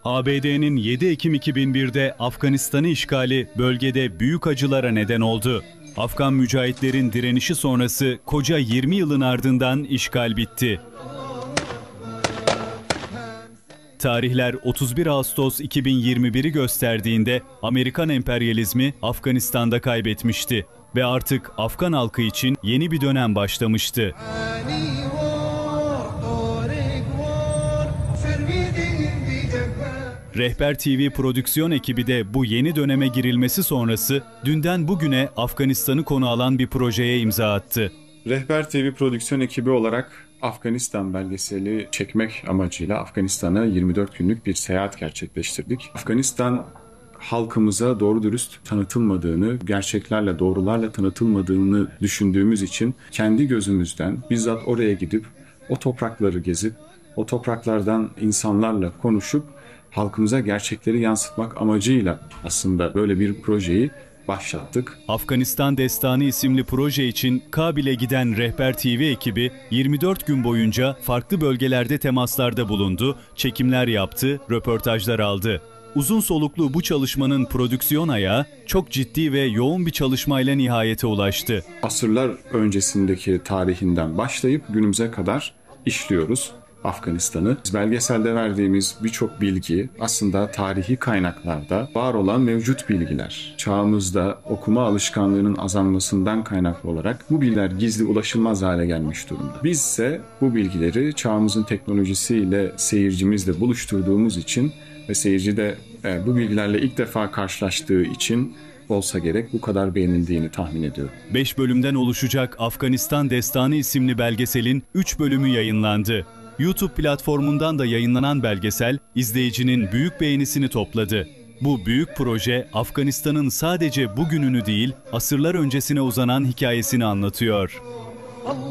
ABD'nin 7 Ekim 2001'de Afganistan'ı işgali bölgede büyük acılara neden oldu. Afgan mücahitlerin direnişi sonrası koca 20 yılın ardından işgal bitti. Tarihler 31 Ağustos 2021'i gösterdiğinde Amerikan emperyalizmi Afganistan'da kaybetmişti ve artık Afgan halkı için yeni bir dönem başlamıştı. Rehber TV prodüksiyon ekibi de bu yeni döneme girilmesi sonrası dünden bugüne Afganistan'ı konu alan bir projeye imza attı. Rehber TV prodüksiyon ekibi olarak Afganistan belgeseli çekmek amacıyla Afganistan'a 24 günlük bir seyahat gerçekleştirdik. Afganistan halkımıza doğru dürüst tanıtılmadığını, gerçeklerle, doğrularla tanıtılmadığını düşündüğümüz için kendi gözümüzden bizzat oraya gidip o toprakları gezip o topraklardan insanlarla konuşup halkımıza gerçekleri yansıtmak amacıyla aslında böyle bir projeyi başlattık. Afganistan Destanı isimli proje için Kabil'e giden Rehber TV ekibi 24 gün boyunca farklı bölgelerde temaslarda bulundu, çekimler yaptı, röportajlar aldı. Uzun soluklu bu çalışmanın prodüksiyon ayağı çok ciddi ve yoğun bir çalışmayla nihayete ulaştı. Asırlar öncesindeki tarihinden başlayıp günümüze kadar işliyoruz Afganistan'ı. Belgeselde verdiğimiz birçok bilgi aslında tarihi kaynaklarda var olan mevcut bilgiler. Çağımızda okuma alışkanlığının azalmasından kaynaklı olarak bu bilgiler gizli ulaşılmaz hale gelmiş durumda. Biz ise bu bilgileri çağımızın teknolojisiyle seyircimizle buluşturduğumuz için ve seyirci de bu bilgilerle ilk defa karşılaştığı için olsa gerek bu kadar beğenildiğini tahmin ediyorum. 5 bölümden oluşacak Afganistan Destanı isimli belgeselin 3 bölümü yayınlandı. YouTube platformundan da yayınlanan belgesel izleyicinin büyük beğenisini topladı. Bu büyük proje Afganistan'ın sadece bugününü değil, asırlar öncesine uzanan hikayesini anlatıyor.